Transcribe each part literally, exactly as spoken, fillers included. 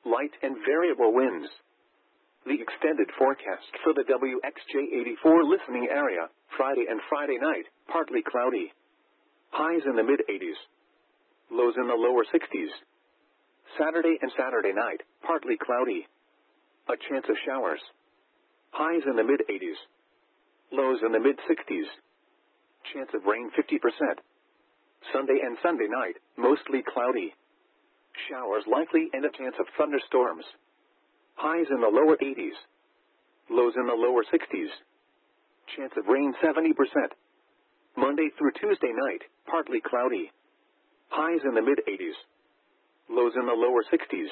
light and variable winds. The extended forecast for the W X J eighty-four listening area, Friday and Friday night, partly cloudy. Highs in the mid-eighties. Lows in the lower sixties. Saturday and Saturday night, partly cloudy. A chance of showers. Highs in the mid-eighties. Lows in the mid-sixties. Chance of rain fifty percent. Sunday and Sunday night, mostly cloudy. Showers likely and a chance of thunderstorms. Highs in the lower eighties. Lows in the lower sixties. Chance of rain seventy percent. Monday through Tuesday night, partly cloudy. Highs in the mid-eighties. Lows in the lower sixties.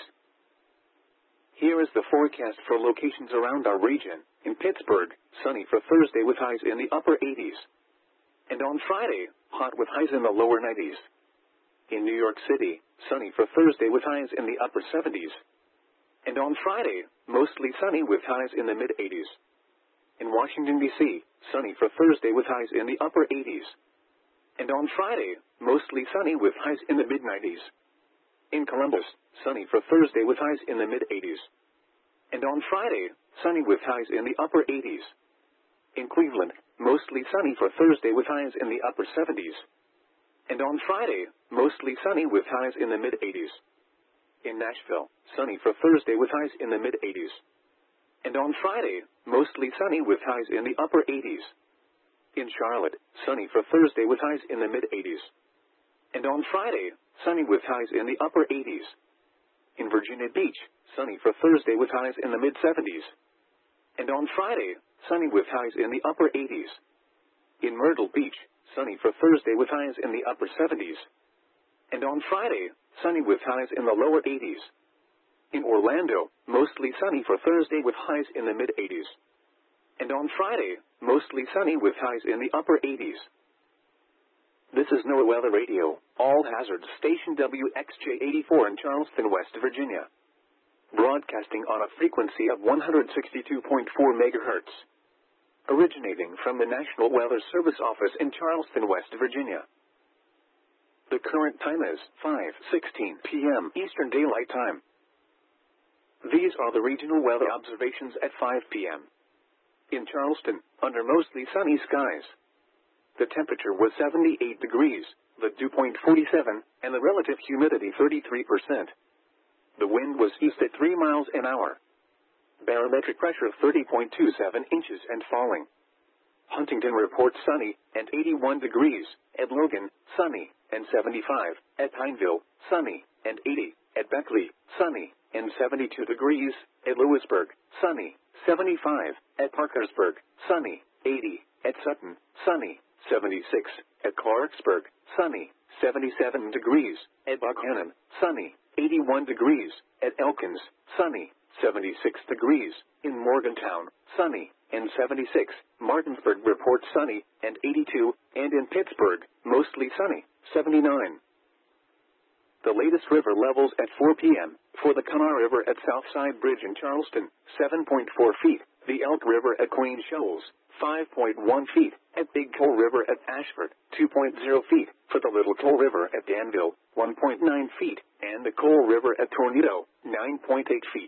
Here is the forecast for locations around our region. In Pittsburgh, sunny for Thursday with highs in the upper eighties. And on Friday, hot with highs in the lower nineties. In New York City, sunny for Thursday with highs in the upper seventies. And on Friday, mostly sunny with highs in the mid-eighties. In Washington, D C, sunny for Thursday with highs in the upper eighties. And on Friday, mostly sunny with highs in the mid-nineties. In Columbus, sunny for Thursday with highs in the mid-eighties. And on Friday, sunny with highs in the upper eighties. In Cleveland, mostly sunny for Thursday with highs in the upper seventies. And on Friday, mostly sunny with highs in the mid-eighties. In Nashville, sunny for Thursday with highs in the mid-eighties. And on Friday, mostly sunny with highs in the upper eighties. In Charlotte, sunny for Thursday with highs in the mid-eighties. And on Friday, sunny with highs in the upper eighties. In Virginia Beach, sunny for Thursday with highs in the mid-seventies. And on Friday, sunny with highs in the upper eighties. In Myrtle Beach, sunny for Thursday with highs in the upper seventies. And on Friday, sunny with highs in the lower eighties. In Orlando, mostly sunny for Thursday with highs in the mid-eighties. And on Friday, mostly sunny with highs in the upper eighties. This is NOAA Weather Radio, all hazards station W X J eighty-four in Charleston, West Virginia. Broadcasting on a frequency of one hundred sixty-two point four megahertz. Originating from the National Weather Service office in Charleston, West Virginia. The current time is five sixteen p m Eastern Daylight Time. These are the regional weather observations at five p m In Charleston, under mostly sunny skies. The temperature was seventy-eight degrees, the dew point forty-seven, and the relative humidity thirty-three percent. The wind was east at three miles an hour. Barometric pressure thirty point two seven inches and falling. Huntington reports sunny and eighty-one degrees, at Logan, sunny, and seventy-five, at Pineville, sunny, and eighty, at Beckley, sunny, and seventy-two degrees, at Lewisburg, sunny, seventy-five, at Parkersburg, sunny, eighty, at Sutton, sunny, seventy-six, at Clarksburg, sunny, seventy-seven degrees, at Buchanan, sunny, eighty-one degrees, at Elkins, sunny, seventy-six degrees, in Morgantown, sunny, and seventy-six, Martinsburg reports sunny, and eighty-two, and in Pittsburgh, mostly sunny, seventy-nine. The latest river levels at four p m for the Kanawha River at Southside Bridge in Charleston, seven point four feet, the Elk River at Queen Shoals, five point one feet, at Big Coal River at Ashford, two point zero feet, for the Little Coal River at Danville, one point nine feet, and the Coal River at Tornado, nine point eight feet.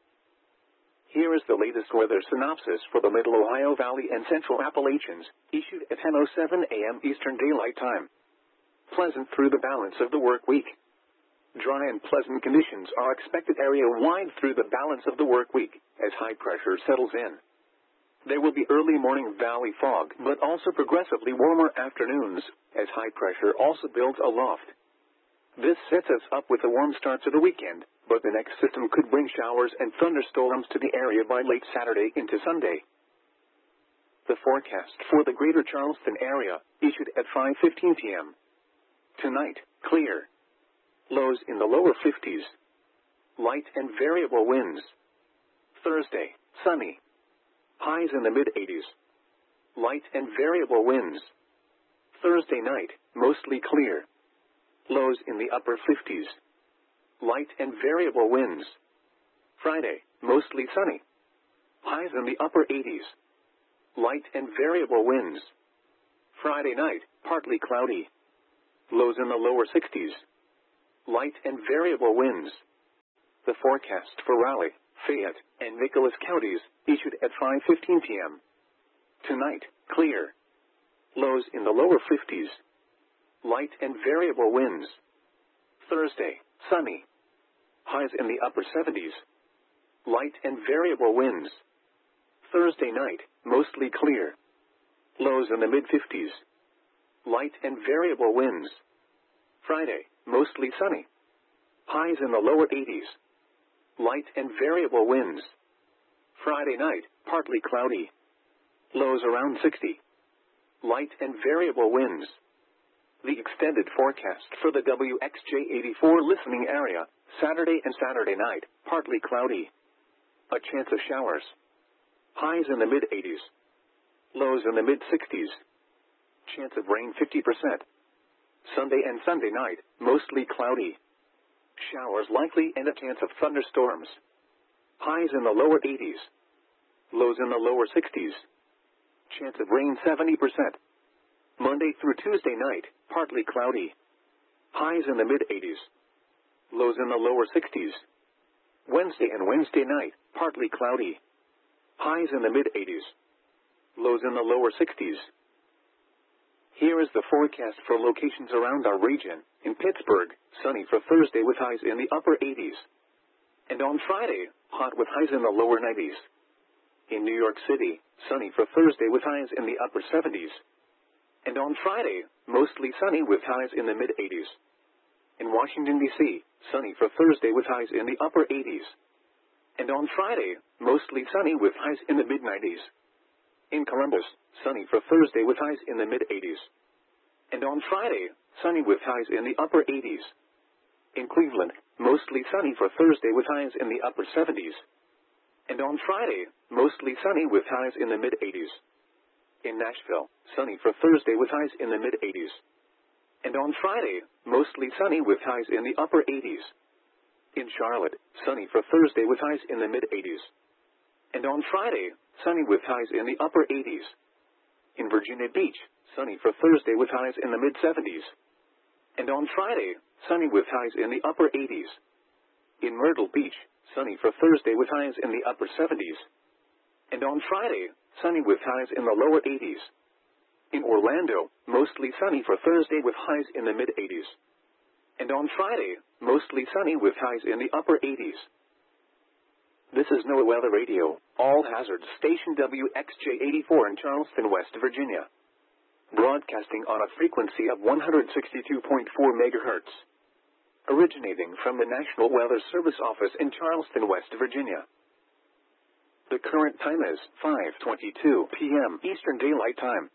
Here is the latest weather synopsis for the Middle Ohio Valley and Central Appalachians, issued at ten oh seven a m Eastern Daylight Time. Pleasant through the balance of the work week. Dry and pleasant conditions are expected area-wide through the balance of the work week, as high pressure settles in. There will be early morning valley fog, but also progressively warmer afternoons, as high pressure also builds aloft. This sets us up with a warm start to the weekend, but the next system could bring showers and thunderstorms to the area by late Saturday into Sunday. The forecast for the greater Charleston area, issued at five fifteen p m Tonight, clear. Lows in the lower fifties. Light and variable winds. Thursday, sunny. Highs in the mid-eighties. Light and variable winds. Thursday night, mostly clear. Lows in the upper fifties. Light and variable winds. Friday, mostly sunny. Highs in the upper eighties. Light and variable winds. Friday night, partly cloudy. Lows in the lower sixties. Light and variable winds. The forecast for Raleigh, Fayette, and Nicholas counties, issued at five fifteen p.m. Tonight, clear. Lows in the lower fifties. Light and variable winds. Thursday, sunny. Highs in the upper seventies. Light and variable winds. Thursday night, mostly clear. Lows in the mid-fifties. Light and variable winds. Friday, mostly sunny. Highs in the lower eighties. Light and variable winds. Friday night, partly cloudy. Lows around sixty. Light and variable winds. The extended forecast for the W X J eighty-four listening area, Saturday and Saturday night, partly cloudy. A chance of showers. Highs in the mid-eighties. Lows in the mid-sixties. Chance of rain fifty percent. Sunday and Sunday night, mostly cloudy. Showers likely and a chance of thunderstorms. Highs in the lower eighties. Lows in the lower sixties. Chance of rain seventy percent. Monday through Tuesday night, partly cloudy. Highs in the mid-eighties. Lows in the lower sixties. Wednesday and Wednesday night, partly cloudy. Highs in the mid-eighties. Lows in the lower sixties. Here is the forecast for locations around our region. In Pittsburgh, sunny for Thursday with highs in the upper eighties. And on Friday, hot with highs in the lower nineties. In New York City, sunny for Thursday with highs in the upper seventies. And on Friday, mostly sunny with highs in the mid-eighties. In Washington, D C, sunny for Thursday with highs in the upper eighties. And on Friday, mostly sunny with highs in the mid-nineties. In Columbus, sunny for Thursday with highs in the mid-eighties. And on Friday, sunny with highs in the upper eighties. In Cleveland, mostly sunny for Thursday with highs in the upper seventies. And on Friday, mostly sunny with highs in the mid-eighties. In Nashville, sunny for Thursday with highs in the mid-eighties. And on Friday, mostly sunny with highs in the upper eighties. In Charlotte, sunny for Thursday with highs in the mid-eighties. And on Friday, sunny with highs in the upper eighties. In Virginia Beach, sunny for Thursday with highs in the mid-seventies. And on Friday, sunny with highs in the upper eighties. In Myrtle Beach, sunny for Thursday with highs in the upper seventies. And on Friday, sunny with highs in the lower eighties. In Orlando, mostly sunny for Thursday with highs in the mid-eighties. And on Friday, mostly sunny with highs in the upper eighties. This is NOAA Weather Radio, all hazards station W X J eighty-four in Charleston, West Virginia. Broadcasting on a frequency of one hundred sixty-two point four megahertz. Originating from the National Weather Service office in Charleston, West Virginia. The current time is five twenty-two p.m. Eastern Daylight Time.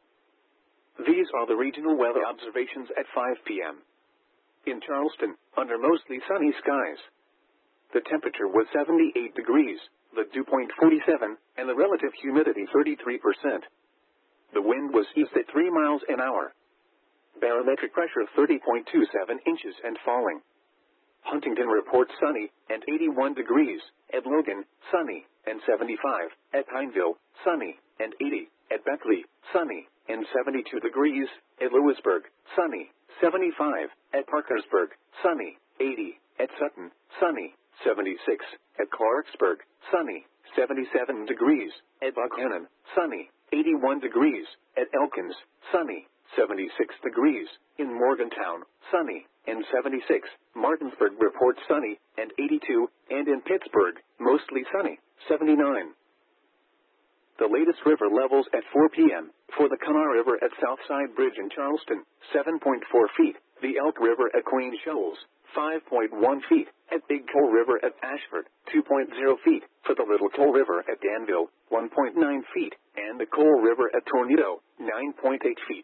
These are the regional weather observations at five p.m. In Charleston, under mostly sunny skies. The temperature was seventy-eight degrees, the dew point forty-seven, and the relative humidity thirty-three percent. The wind was east at three miles an hour. Barometric pressure thirty point two seven inches and falling. Huntington reports sunny and eighty-one degrees. At Logan, sunny and seventy-five. At Pineville, sunny and eighty. At Beckley, sunny and seventy-two degrees. At Lewisburg, sunny, seventy-five. At Parkersburg, sunny, eighty. At Sutton, sunny, seventy-six. At Clarksburg, sunny, seventy-seven degrees. At Buchanan, sunny, eighty-one degrees. At Elkins, sunny, seventy-six degrees. In Morgantown, sunny and seventy-six. Martinsburg reports sunny and eighty-two. And in Pittsburgh, mostly sunny, seventy-nine. The latest river levels at four p.m. for the Kanawha River at Southside Bridge in Charleston, seven point four feet. The Elk River at Queen Shoals, five point one feet. At Big Coal River at Ashford, two point zero feet. For the Little Coal River at Danville, one point nine feet. And the Coal River at Tornado, nine point eight feet.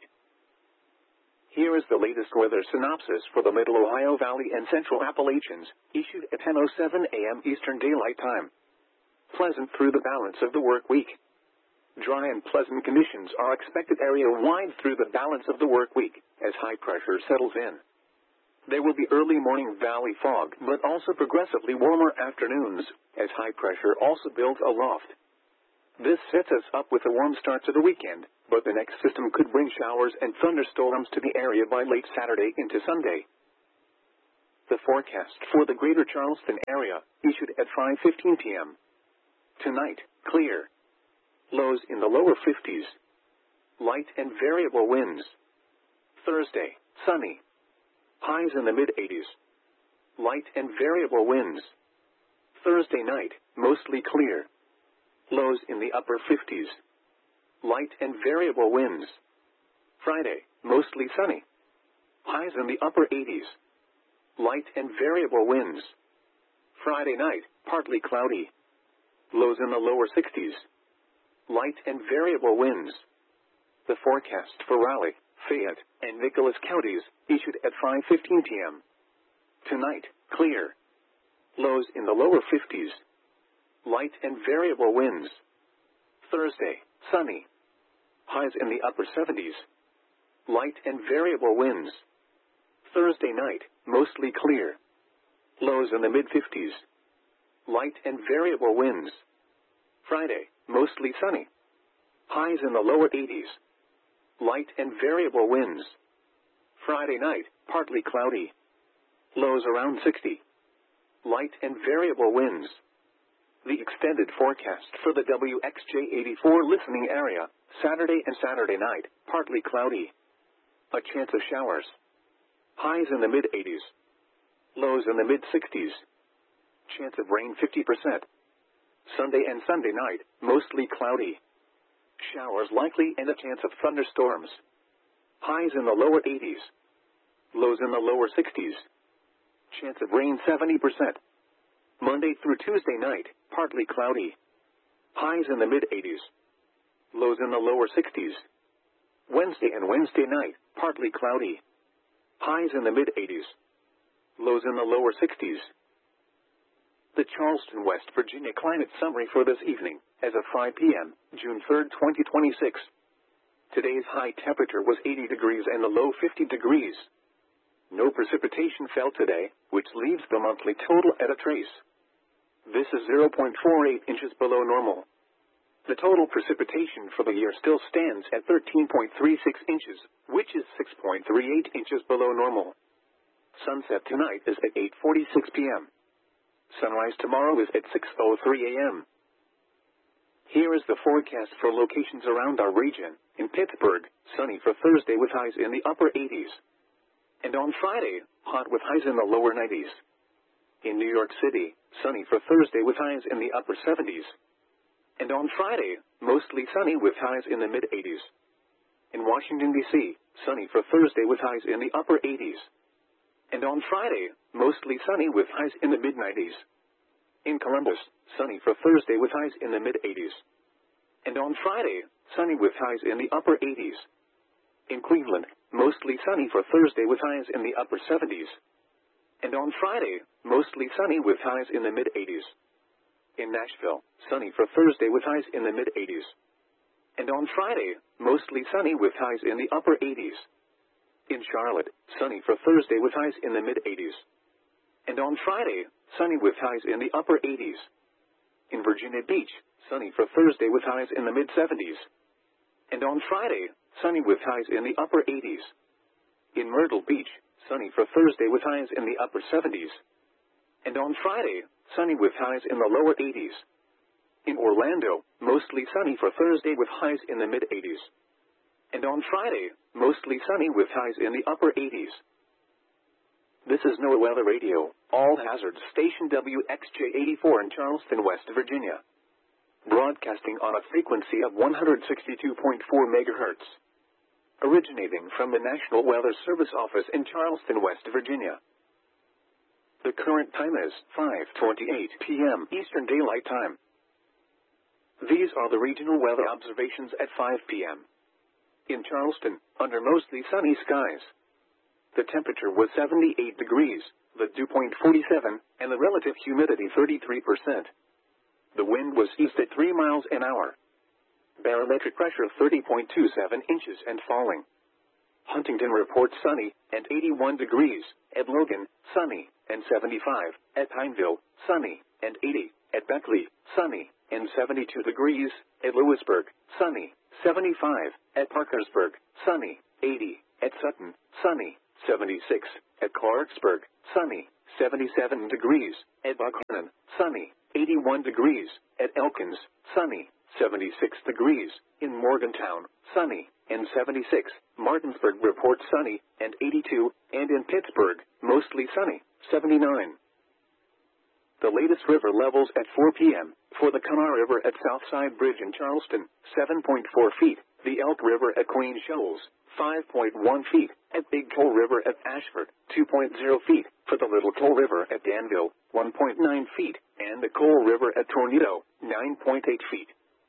Here is the latest weather synopsis for the Middle Ohio Valley and Central Appalachians, issued at ten oh seven a.m. Eastern Daylight Time. Pleasant through the balance of the work week. Dry and pleasant conditions are expected area-wide through the balance of the work week, as high pressure settles in. There will be early morning valley fog, but also progressively warmer afternoons, as high pressure also builds aloft. This sets us up with a warm start to the weekend, but the next system could bring showers and thunderstorms to the area by late Saturday into Sunday. The forecast for the greater Charleston area, issued at five fifteen p.m. Tonight, clear. Lows in the lower fifties. Light and variable winds. Thursday, sunny. Highs in the mid-eighties. Light and variable winds. Thursday night, mostly clear. Lows in the upper fifties. Light and variable winds. Friday, mostly sunny. Highs in the upper eighties. Light and variable winds. Friday night, partly cloudy. Lows in the lower sixties. Light and variable winds. The forecast for Raleigh, Fayette, and Nicholas counties, issued at five fifteen p.m. Tonight, clear. Lows in the lower fifties. Light and variable winds. Thursday, sunny. Highs in the upper seventies. Light and variable winds. Thursday night, mostly clear. Lows in the mid-fifties. Light and variable winds. Friday, mostly sunny. Highs in the lower eighties. Light and variable winds. Friday night, partly cloudy. Lows around sixty. Light and variable winds. The extended forecast for the W X J eighty-four listening area, Saturday and Saturday night, partly cloudy. A chance of showers. Highs in the mid-eighties. Lows in the mid-sixties. Chance of rain fifty percent. Sunday and Sunday night, mostly cloudy. Showers likely and a chance of thunderstorms. Highs in the lower eighties. Lows in the lower sixties. Chance of rain seventy percent. Monday through Tuesday night, partly cloudy. Highs in the mid-eighties. Lows in the lower sixties. Wednesday and Wednesday night, partly cloudy. Highs in the mid-eighties. Lows in the lower sixties. The Charleston, West Virginia climate summary for this evening, as of five p.m., June third, twenty twenty-six. Today's high temperature was eighty degrees and the low fifty degrees. No precipitation fell today, which leaves the monthly total at a trace. This is zero point four eight inches below normal. The total precipitation for the year still stands at thirteen point three six inches, which is six point three eight inches below normal. Sunset tonight is at eight forty-six p.m. Sunrise tomorrow is at six oh three a.m. Here is the forecast for locations around our region. In Pittsburgh, sunny for Thursday with highs in the upper eighties. And on Friday, hot with highs in the lower nineties. In New York City, sunny for Thursday with highs in the upper seventies. And on Friday, mostly sunny with highs in the mid-eighties. In Washington, D C, sunny for Thursday with highs in the upper eighties. And on Friday, mostly sunny with highs in the mid-nineties. In Columbus, sunny for Thursday with highs in the mid-eighties. And on Friday, sunny with highs in the upper eighties. In Cleveland, mostly sunny for Thursday with highs in the upper seventies. And on Friday, mostly sunny with highs in the mid-eighties. In Nashville, sunny for Thursday with highs in the mid-eighties. And on Friday, mostly sunny with highs in the upper eighties. In Charlotte, sunny for Thursday with highs in the mid-eighties. And on Friday, sunny with highs in the upper eighties. In Virginia Beach, sunny for Thursday with highs in the mid-seventies. And on Friday, sunny with highs in the upper eighties. In Myrtle Beach, sunny for Thursday with highs in the upper seventies. And on Friday, sunny with highs in the lower eighties. In Orlando, mostly sunny for Thursday with highs in the mid-eighties. And on Friday, mostly sunny with highs in the upper eighties. This is NOAA Weather Radio, all hazards station W X J eighty-four in Charleston, West Virginia. Broadcasting on a frequency of one hundred sixty-two point four megahertz. Originating from the National Weather Service office in Charleston, West Virginia. The current time is five twenty-eight p.m. Eastern Daylight Time. These are the regional weather observations at five p.m. In Charleston, under mostly sunny skies. The temperature was seventy-eight degrees, the dew point forty-seven, and the relative humidity thirty-three percent. The wind was east at three miles an hour. Barometric pressure thirty point two seven inches and falling. Huntington reports sunny and eighty-one degrees. At Logan, sunny and seventy-five. At Pineville, sunny and eighty. At Beckley, sunny and seventy-two degrees. At Lewisburg, sunny, seventy-five. At Parkersburg, sunny, eighty. At Sutton, sunny, seventy-six. At Clarksburg, sunny, seventy-seven degrees. At Buchanan, sunny, eighty-one degrees. At Elkins, sunny, seventy-six degrees. In Morgantown, sunny, and seventy-six. Martinsburg reports sunny, and eighty-two. And in Pittsburgh, mostly sunny, seventy-nine. The latest river levels at four p.m. For the Kanawha River at Southside Bridge in Charleston, seven point four feet. The Elk River at Queen Shoals, five point one feet. At Big Coal River at Ashford, two point zero feet. For the Little Coal River at Danville, one point nine feet. And the Coal River at Tornado, nine point eight feet.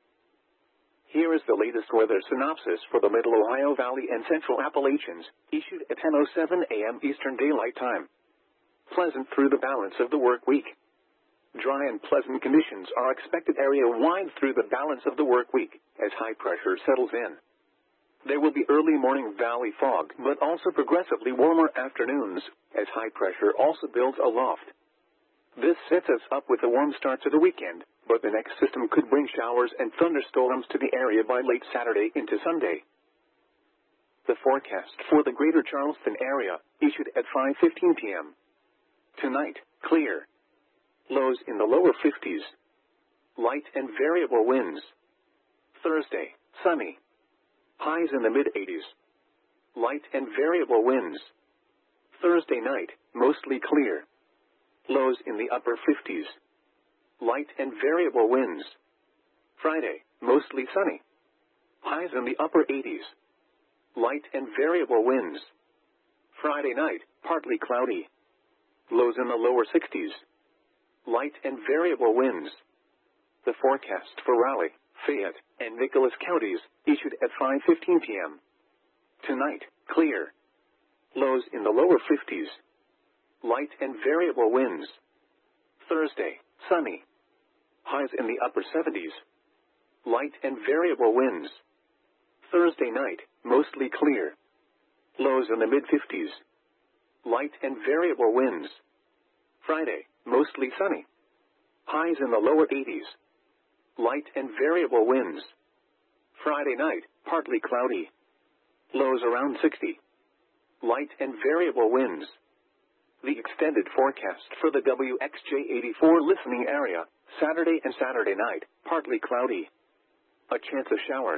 Here is the latest weather synopsis for the Middle Ohio Valley and Central Appalachians, issued at ten oh seven a.m. Eastern Daylight Time. Pleasant through the balance of the work week. Dry and pleasant conditions are expected area-wide through the balance of the work week, as high pressure settles in. There will be early morning valley fog, but also progressively warmer afternoons, as high pressure also builds aloft. This sets us up with a warm start to the weekend, but the next system could bring showers and thunderstorms to the area by late Saturday into Sunday. The forecast for the greater Charleston area, issued at five fifteen p.m. Tonight, clear. Lows in the lower fifties. Light and variable winds. Thursday, sunny. Highs in the mid-eighties. Light and variable winds. Thursday night, mostly clear. Lows in the upper fifties. Light and variable winds. Friday, mostly sunny. Highs in the upper eighties. Light and variable winds. Friday night, partly cloudy. Lows in the lower sixties. Light and variable winds. The forecast for Raleigh, Fayette, and Nicholas counties, issued at five fifteen p.m. Tonight, clear. Lows in the lower fifties. Light and variable winds. Thursday, sunny. Highs in the upper seventies. Light and variable winds. Thursday night, mostly clear. Lows in the mid-fifties. Light and variable winds. Friday, mostly sunny. Highs in the lower eighties. Light and variable winds. Friday night, partly cloudy. Lows around sixty. Light and variable winds. The extended forecast for the W X J eighty-four listening area, Saturday and Saturday night, partly cloudy. A chance of showers.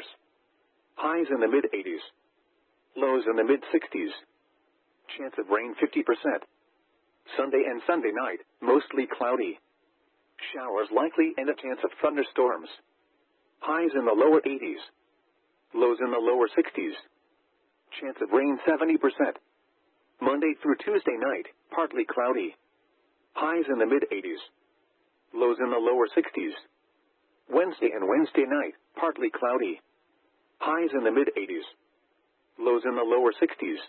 Highs in the mid-eighties. Lows in the mid-sixties. Chance of rain fifty percent. Sunday and Sunday night, mostly cloudy. Showers likely and a chance of thunderstorms. Highs in the lower eighties. Lows in the lower sixties. Chance of rain seventy percent. Monday through Tuesday night, partly cloudy. Highs in the mid-eighties. Lows in the lower sixties. Wednesday and Wednesday night, partly cloudy. Highs in the mid-eighties. Lows in the lower sixties.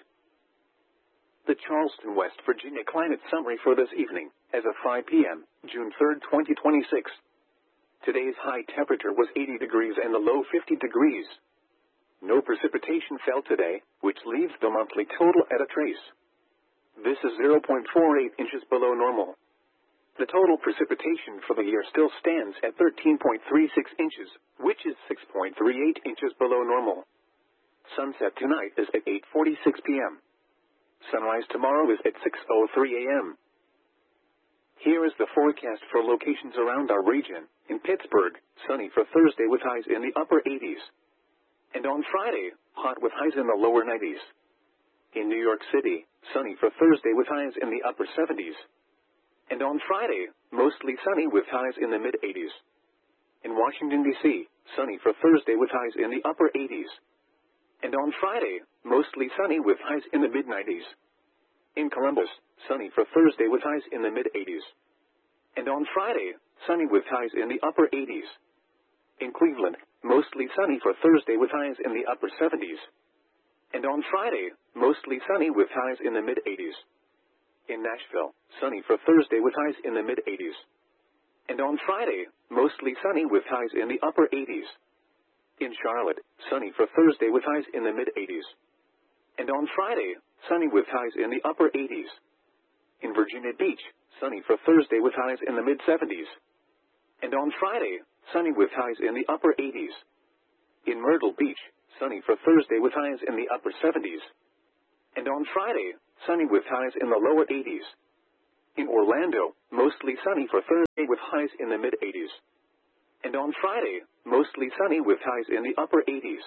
The Charleston, West Virginia climate summary for this evening, as of five p.m., June third, twenty twenty-six. Today's high temperature was eighty degrees and the low fifty degrees. No precipitation fell today, which leaves the monthly total at a trace. This is zero point four eight inches below normal. The total precipitation for the year still stands at thirteen point three six inches, which is six point three eight inches below normal. Sunset tonight is at eight forty-six p.m. Sunrise tomorrow is at six oh three a.m. Here is the forecast for locations around our region. In Pittsburgh, sunny for Thursday with highs in the upper eighties. And on Friday, hot with highs in the lower nineties. In New York City, sunny for Thursday with highs in the upper seventies. And on Friday, mostly sunny with highs in the mid-eighties. In Washington, D C, sunny for Thursday with highs in the upper eighties. And on Friday, mostly sunny with highs in the mid-nineties. In Columbus, sunny for Thursday with highs in the mid-eighties. And on Friday, sunny with highs in the upper eighties. In Cleveland, mostly sunny for Thursday with highs in the upper seventies. And on Friday, mostly sunny with highs in the mid-eighties. In Nashville, sunny for Thursday with highs in the mid-eighties. And on Friday, mostly sunny with highs in the upper eighties. In Charlotte, sunny for Thursday with highs in the mid-eighties. And on Friday, sunny with highs in the upper eighties. In Virginia Beach, sunny for Thursday with highs in the mid-seventies. And on Friday, sunny with highs in the upper eighties. In Myrtle Beach, sunny for Thursday with highs in the upper seventies. And on Friday, sunny with highs in the lower eighties. In Orlando, mostly sunny for Thursday with highs in the mid-eighties. And on Friday, mostly sunny with highs in the upper eighties.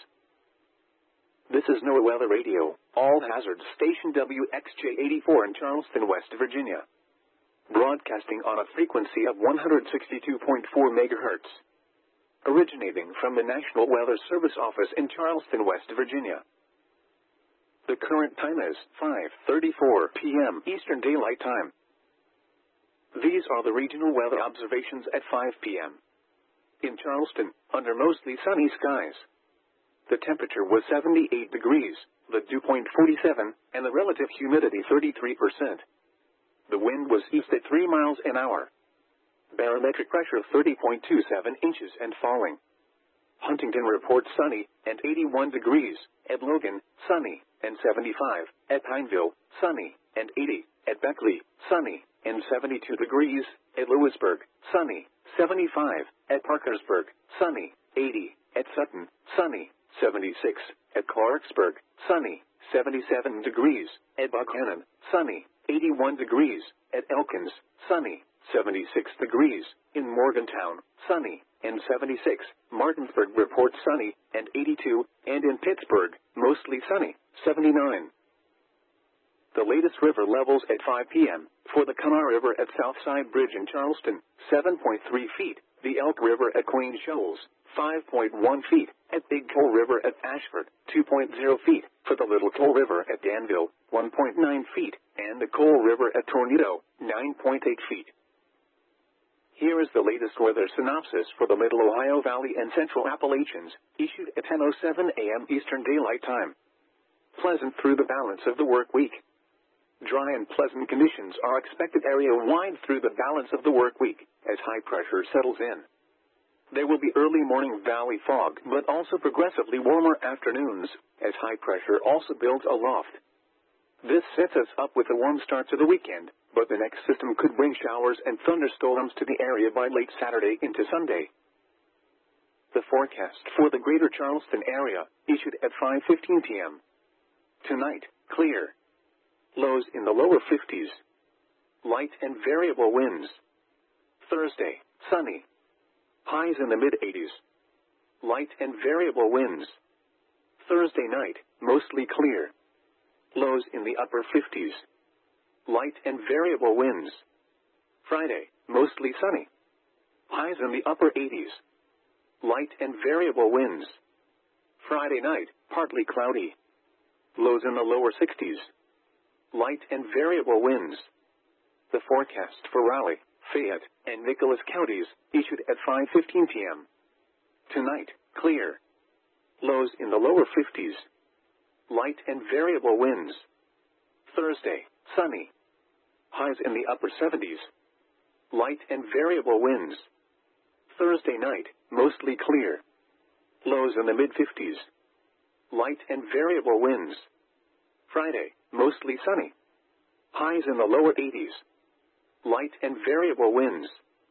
This is NOAA Weather Radio, all hazards station W X J eighty-four in Charleston, West Virginia. Broadcasting on a frequency of one hundred sixty-two point four megahertz. Originating from the National Weather Service office in Charleston, West Virginia. The current time is five thirty-four p m Eastern Daylight Time. These are the regional weather observations at five p m In Charleston, under mostly sunny skies. The temperature was seventy-eight degrees, the dew point forty-seven, and the relative humidity thirty-three percent. The wind was east at three miles an hour. Barometric pressure thirty point two seven inches and falling. Huntington reports sunny and eighty-one degrees, at Logan, sunny, and seventy-five, at Pineville, sunny, and eighty, at Beckley, sunny, and seventy-two degrees, at Lewisburg, sunny, seventy-five, at Parkersburg, sunny, eighty, at Sutton, sunny, seventy-six, at Clarksburg, sunny, seventy-seven degrees, at Buchanan, sunny, eighty-one degrees, at Elkins, sunny, seventy-six degrees, in Morgantown, sunny, and seventy-six, Martinsburg reports sunny, and eighty-two, and in Pittsburgh, mostly sunny, seventy-nine. The latest river levels at five p m for the Kanawha River at Southside Bridge in Charleston, seven point three feet, the Elk River at Queen Shoals, five point one feet, at Big Coal River at Ashford, two point zero feet, for the Little Coal River at Danville, one point nine feet, and the Coal River at Tornado, nine point eight feet. Here is the latest weather synopsis for the Middle Ohio Valley and Central Appalachians, issued at ten oh seven a m Eastern Daylight Time. Pleasant through the balance of the work week. Dry and pleasant conditions are expected area-wide through the balance of the work week, as high pressure settles in. There will be early morning valley fog, but also progressively warmer afternoons, as high pressure also builds aloft. This sets us up with a warm start to the weekend, but the next system could bring showers and thunderstorms to the area by late Saturday into Sunday. The forecast for the greater Charleston area, issued at five fifteen p m Tonight, clear. Lows in the lower fifties. Light and variable winds. Thursday, sunny. Highs in the mid-eighties. Light and variable winds. Thursday night, mostly clear. Lows in the upper fifties. Light and variable winds. Friday, mostly sunny. Highs in the upper eighties. Light and variable winds. Friday night, partly cloudy. Lows in the lower sixties. Light and variable winds. The forecast for Raleigh, Fayette, and Nicholas counties, issued at five fifteen p m Tonight, clear. Lows in the lower fifties. Light and variable winds. Thursday, sunny. Highs in the upper seventies. Light and variable winds. Thursday night, mostly clear. Lows in the mid-fifties. Light and variable winds. Friday, mostly sunny. Highs in the lower eighties. Light and variable winds.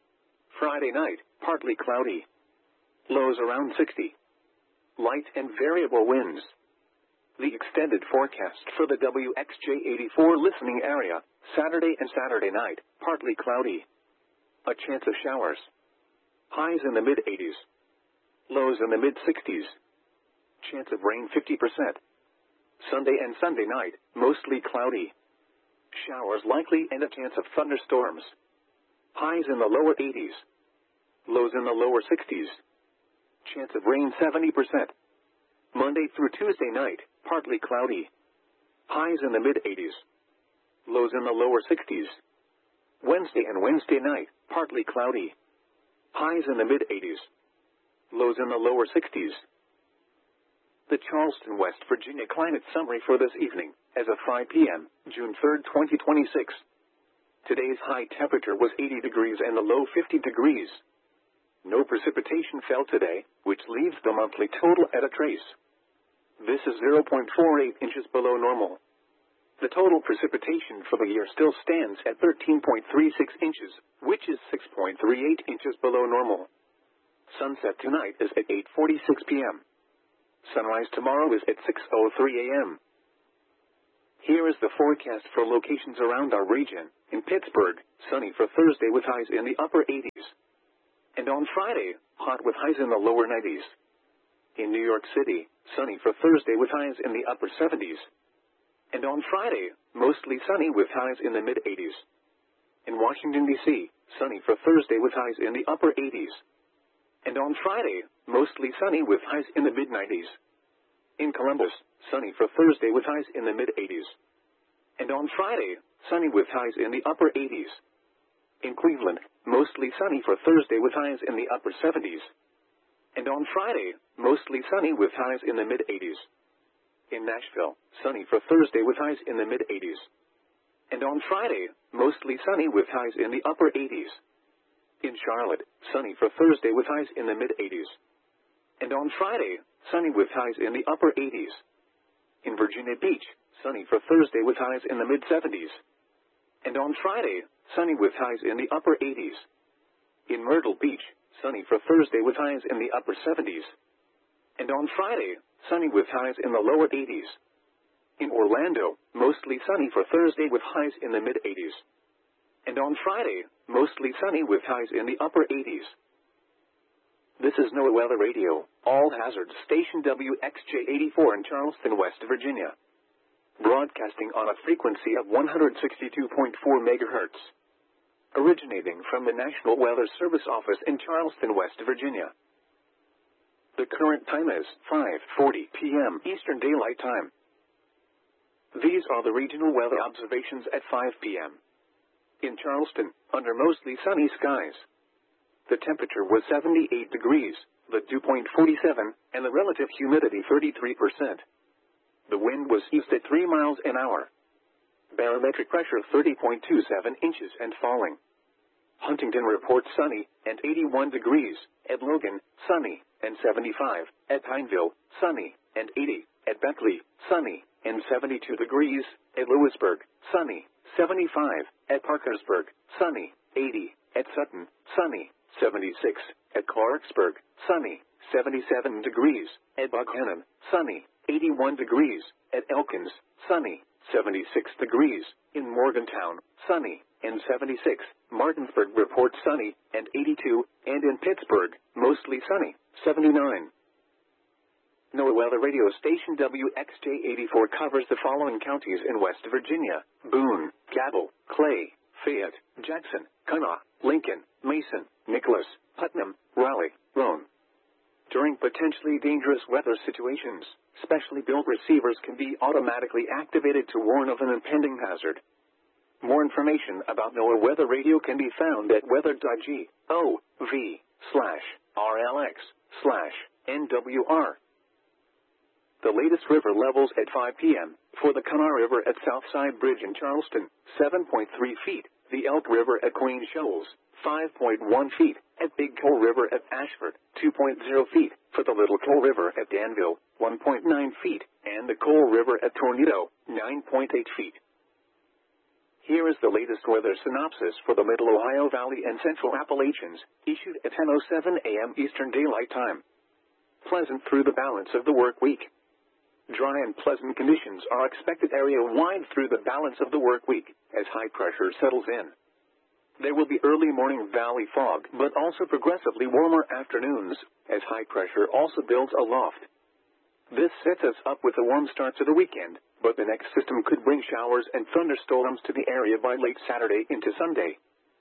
Friday night, partly cloudy. Lows around sixty. Light and variable winds. The extended forecast for the W X J eighty-four listening area, Saturday and Saturday night, partly cloudy. A chance of showers. Highs in the mid-eighties. Lows in the mid-sixties. Chance of rain fifty percent. Sunday and Sunday night, mostly cloudy. Showers likely and a chance of thunderstorms. Highs in the lower eighties. Lows in the lower sixties. Chance of rain seventy percent. Monday through Tuesday night, partly cloudy. Highs in the mid-eighties. Lows in the lower sixties. Wednesday and Wednesday night, partly cloudy. Highs in the mid-eighties. Lows in the lower sixties. The Charleston, West Virginia climate summary for this evening, as of five p m, June third, twenty twenty-six. Today's high temperature was eighty degrees and the low fifty degrees. No precipitation fell today, which leaves the monthly total at a trace. This is zero point four eight inches below normal. The total precipitation for the year still stands at thirteen point three six inches, which is six point three eight inches below normal. Sunset tonight is at eight forty-six p m Sunrise tomorrow is at six oh three a m Here is the forecast for locations around our region, In Pittsburgh, sunny for Thursday with highs in the upper eighties. And on Friday, hot with highs in the lower nineties. In New York City, sunny for Thursday with highs in the upper seventies. And on Friday, mostly sunny with highs in the mid-eighties. In Washington, D C, sunny for Thursday with highs in the upper eighties. And on Friday, mostly sunny with highs in the mid-nineties. In Columbus, sunny for Thursday with highs in the mid-eighties. And on Friday, sunny with highs in the upper eighties. In Cleveland, mostly sunny for Thursday with highs in the upper seventies. And on Friday, mostly sunny with highs in the mid-eighties. In Nashville, sunny for Thursday with highs in the mid-eighties. And on Friday, mostly sunny with highs in the upper eighties. In Charlotte, sunny for Thursday with highs in the mid-eighties. And on Friday, sunny with highs in the upper eighties. In Virginia Beach, sunny for Thursday with highs in the mid-seventies. And on Friday, sunny with highs in the upper eighties. In Myrtle Beach, sunny for Thursday with highs in the upper seventies. And on Friday, sunny with highs in the lower eighties. In Orlando, mostly sunny for Thursday with highs in the mid-eighties. And on Friday, mostly sunny with highs in the upper eighties. This is NOAA Weather Radio, all hazards station W X J eighty-four in Charleston, West Virginia. Broadcasting on a frequency of one hundred sixty-two point four megahertz. Originating from the National Weather Service office in Charleston, West Virginia. The current time is five forty p m Eastern Daylight Time. These are the regional weather observations at five p m In Charleston, under mostly sunny skies. The temperature was seventy-eight degrees, the dew point forty-seven, and the relative humidity thirty-three percent. The wind was east at three miles an hour. Barometric pressure thirty point two seven inches and falling. Huntington reports sunny and eighty-one degrees, at Logan, sunny, and seventy-five, at Pineville, sunny, and eighty, at Beckley, sunny, and seventy-two degrees, at Lewisburg, sunny, seventy-five, at Parkersburg, sunny, eighty, at Sutton, sunny, seventy-six, at Clarksburg, sunny, seventy-seven degrees, at Buckhannon, sunny, eighty-one degrees, at Elkins, sunny, seventy-six degrees, in Morgantown, sunny, and seventy-six, Martinsburg reports sunny, and eighty-two, and in Pittsburgh, mostly sunny, seventy-nine. NOAA Weather Radio Station W X J eighty-four covers the following counties in West Virginia: Boone, Cabell, Clay, Fayette, Jackson, Kanawha, Lincoln, Mason, Nicholas, Putnam, Raleigh, Roane. During potentially dangerous weather situations, specially built receivers can be automatically activated to warn of an impending hazard. More information about NOAA Weather Radio can be found at weather.gov slash RLX slash NWR. The latest river levels at five p m for the Kanawha River at Southside Bridge in Charleston, seven point three feet. The Elk River at Queen Shoals, five point one feet. At Big Coal River at Ashford, two point zero feet. For the Little Coal River at Danville, one point nine feet. And the Coal River at Tornado, nine point eight feet. Here is the latest weather synopsis for the Middle Ohio Valley and Central Appalachians, issued at ten oh seven a m Eastern Daylight Time. Pleasant through the balance of the work week. Dry and pleasant conditions are expected area-wide through the balance of the work week, as high pressure settles in. There will be early morning valley fog, but also progressively warmer afternoons, as high pressure also builds aloft. This sets us up with a warm start to the weekend, but the next system could bring showers and thunderstorms to the area by late Saturday into Sunday.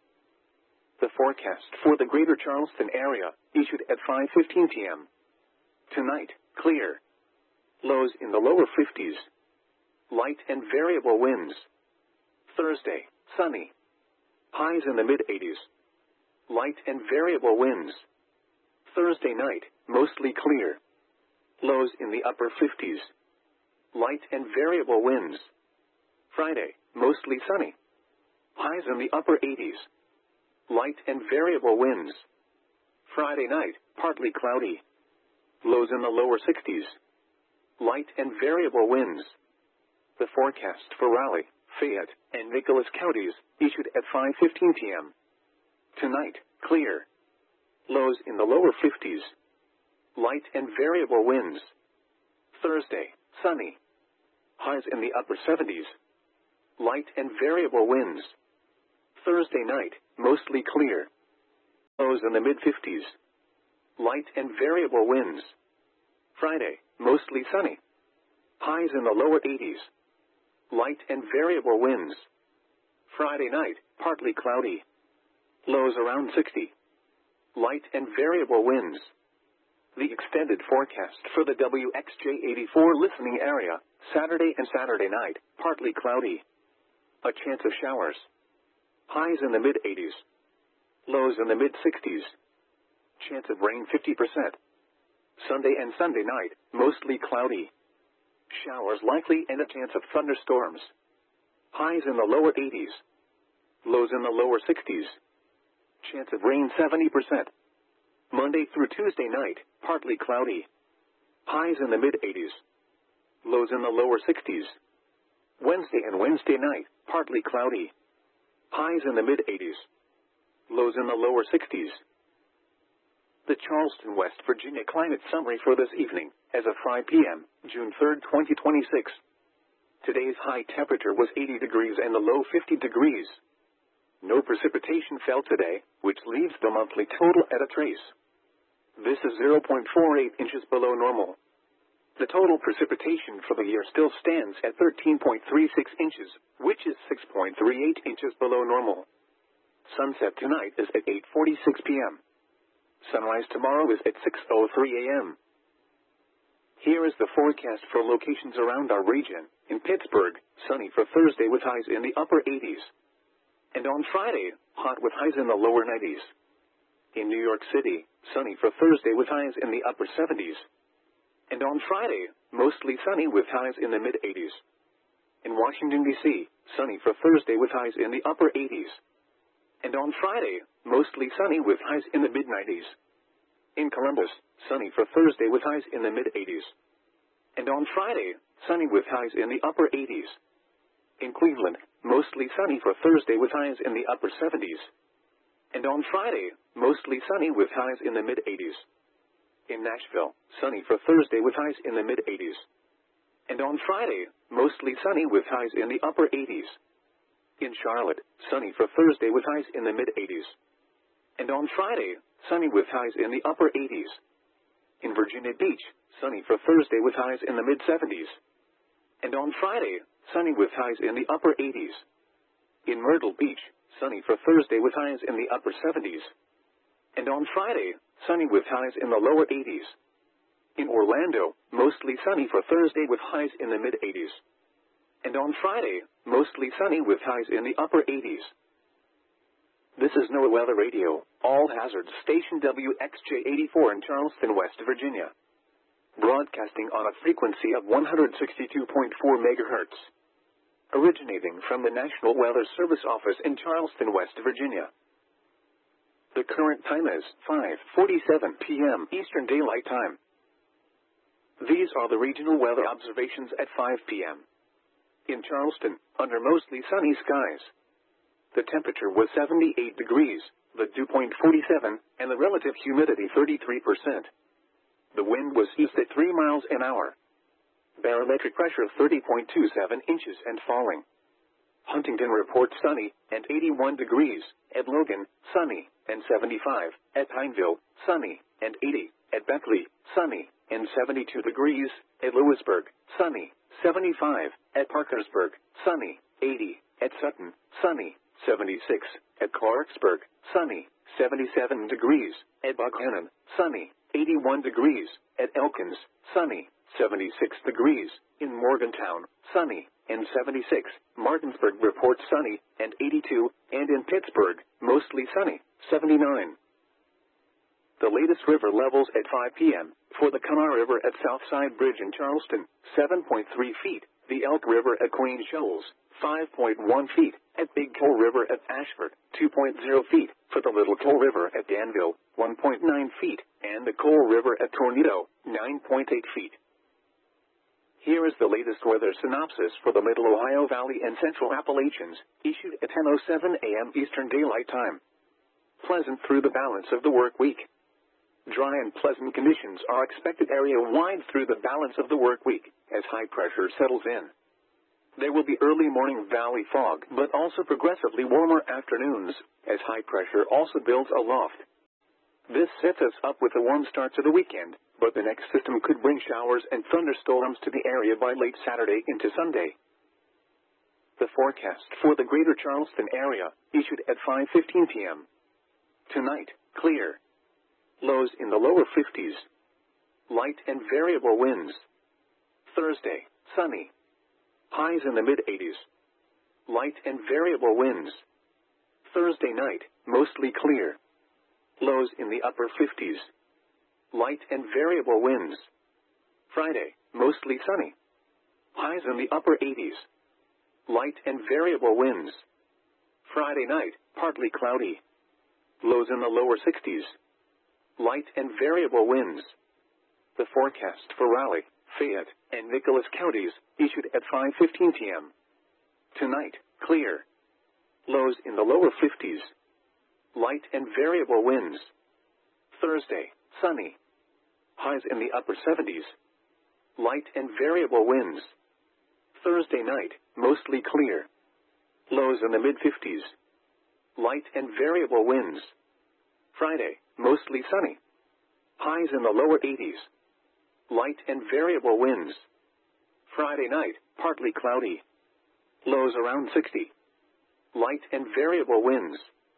The forecast for the greater Charleston area, issued at five fifteen p m Tonight, clear. Lows in the lower fifties. Light and variable winds. Thursday, sunny. Highs in the mid-eighties. Light and variable winds. Thursday night, mostly clear. Lows in the upper fifties. Light and variable winds. Friday, mostly sunny. Highs in the upper eighties. Light and variable winds. Friday night, partly cloudy. Lows in the lower sixties. Light and variable winds. The forecast for Raleigh, Fayette, and Nicholas counties, issued at five fifteen p m Tonight, clear. Lows in the lower fifties. Light and variable winds. Thursday, sunny. Highs in the upper seventies. Light and variable winds. Thursday night, mostly clear. Lows in the mid fifties. Light and variable winds. Friday, mostly sunny. Highs in the lower eighties. Light and variable winds. Friday night, partly cloudy. Lows around sixty. Light and variable winds. The extended forecast for the W X J eighty-four listening area, Saturday and Saturday night, partly cloudy. A chance of showers. Highs in the mid eighties. Lows in the mid sixties. Chance of rain fifty percent. Sunday and Sunday night, mostly cloudy. Showers likely and a chance of thunderstorms. Highs in the lower eighties. Lows in the lower sixties. Chance of rain seventy percent. Monday through Tuesday night, partly cloudy. Highs in the mid eighties. Lows in the lower sixties. Wednesday and Wednesday night, partly cloudy. Highs in the mid eighties. Lows in the lower sixties. The Charleston, West Virginia climate summary for this evening, as of five p m, June third, twenty twenty-six. Today's high temperature was eighty degrees and the low fifty degrees. No precipitation fell today, which leaves the monthly total at a trace. This is zero point four eight inches below normal. The total precipitation for the year still stands at thirteen point three six inches, which is six point three eight inches below normal. Sunset tonight is at eight forty-six p m Sunrise tomorrow is at six oh three a m Here is the forecast for locations around our region. In Pittsburgh, sunny for Thursday with highs in the upper eighties. And on Friday, hot with highs in the lower nineties. In New York City, sunny for Thursday with highs in the upper seventies. And on Friday, mostly sunny with highs in the mid eighties. In Washington, D C, sunny for Thursday with highs in the upper eighties. And on Friday, mostly sunny with highs in the mid nineties. In Columbus, sunny for Thursday with highs in the mid eighties. And on Friday, sunny with highs in the upper eighties. In Cleveland, mostly sunny for Thursday with highs in the upper seventies. And on Friday, mostly sunny with highs in the mid eighties. In Nashville, sunny for Thursday with highs in the mid eighties. And on Friday, mostly sunny with highs in the upper eighties. In Charlotte, sunny for Thursday with highs in the mid eighties. And on Friday, sunny with highs in the upper eighties. In Virginia Beach, sunny for Thursday with highs in the mid seventies. And on Friday, sunny with highs in the upper eighties. In Myrtle Beach, sunny for Thursday with highs in the upper seventies. And on Friday, sunny with highs in the lower eighties. In Orlando, mostly sunny for Thursday with highs in the mid eighties. And on Friday, mostly sunny with highs in the upper eighties. This is NOAA Weather Radio, all hazards station W X J eighty-four in Charleston, West Virginia. Broadcasting on a frequency of one hundred sixty-two point four megahertz. Originating from the National Weather Service office in Charleston, West Virginia. The current time is five forty-seven p m Eastern Daylight Time. These are the regional weather observations at five p m In Charleston, under mostly sunny skies. The temperature was seventy-eight degrees, the dew point forty-seven, and the relative humidity thirty-three percent. The wind was east at three miles an hour. Barometric pressure thirty point two seven inches and falling. Huntington reports sunny and eighty-one degrees, at Logan, sunny, and seventy-five, at Pineville, sunny, and eighty, at Beckley, sunny, and seventy-two degrees, at Lewisburg, sunny, seventy-five, at Parkersburg, sunny, eighty, at Sutton, sunny, seventy-six, at Clarksburg, sunny, seventy-seven degrees, at Buckhannon, sunny, eighty-one degrees, at Elkins, sunny, seventy-six degrees, in Morgantown, sunny, and seventy-six, Martinsburg reports sunny, and eighty-two, and in Pittsburgh, mostly sunny, seventy-nine. The latest river levels at five p m for the Kanawha River at Southside Bridge in Charleston, seven point three feet, the Elk River at Queen Shoals, five point one feet, at Big Coal River at Ashford, two point zero feet, for the Little Coal River at Danville, one point nine feet, and the Coal River at Tornado, nine point eight feet. Here is the latest weather synopsis for the Middle Ohio Valley and Central Appalachians, issued at ten oh seven a m Eastern Daylight Time. Pleasant through the balance of the work week. Dry and pleasant conditions are expected area-wide through the balance of the work week, as high pressure settles in. There will be early morning valley fog, but also progressively warmer afternoons, as high pressure also builds aloft. This sets us up with a warm start to the weekend, but the next system could bring showers and thunderstorms to the area by late Saturday into Sunday. The forecast for the greater Charleston area, issued at five fifteen p.m. Tonight, clear. Lows in the lower fifties. Light and variable winds. Thursday, sunny. Highs in the mid-eighties. Light and variable winds. Thursday night, mostly clear. Lows in the upper fifties. Light and variable winds. Friday, mostly sunny. Highs in the upper eighties. Light and variable winds. Friday night, partly cloudy. Lows in the lower sixties. Light and variable winds. The forecast for Raleigh, Fayette, and Nicholas counties, issued at five fifteen p.m. Tonight, clear. Lows in the lower fifties. Light and variable winds. Thursday, sunny. Highs in the upper seventies. Light and variable winds. Thursday night, mostly clear. Lows in the mid-fifties. Light and variable winds. Friday, mostly sunny. Highs in the lower eighties. Light and variable winds. Friday night, partly cloudy. Lows around sixty. Light and variable winds.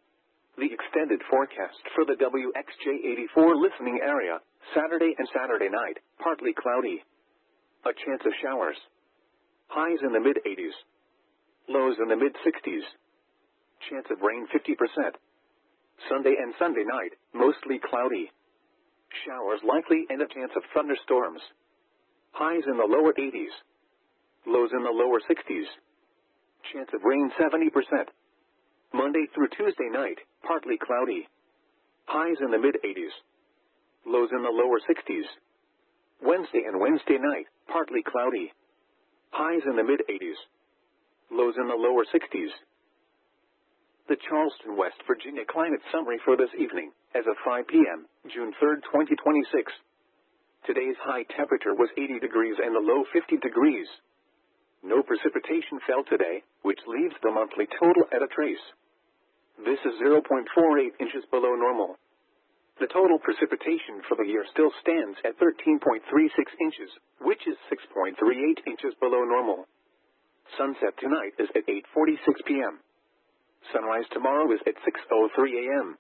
The extended forecast for the W X J eighty-four listening area, Saturday and Saturday night, partly cloudy. A chance of showers. Highs in the mid-eighties. Lows in the mid-sixties. Chance of rain fifty percent. Sunday and Sunday night, mostly cloudy. Showers likely and a chance of thunderstorms. Highs in the lower eighties. Lows in the lower sixties. Chance of rain seventy percent. Monday through Tuesday night, partly cloudy. Highs in the mid-eighties. Lows in the lower sixties. Wednesday and Wednesday night, partly cloudy. Highs in the mid-eighties. Lows in the lower sixties. The Charleston, West Virginia climate summary for this evening, as of five p.m., June third, twenty twenty-six. Today's high temperature was eighty degrees and the low fifty degrees. No precipitation fell today, which leaves the monthly total at a trace. This is zero point four eight inches below normal. The total precipitation for the year still stands at thirteen point three six inches, which is six point three eight inches below normal. Sunset tonight is at eight forty-six p.m. Sunrise tomorrow is at six oh three a.m.